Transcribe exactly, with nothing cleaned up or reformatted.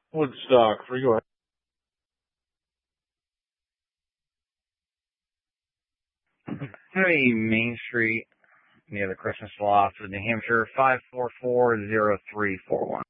Woodstock, free go ahead. Hey, Main Street near the Christmas Loft of New Hampshire, five four four zero three four one.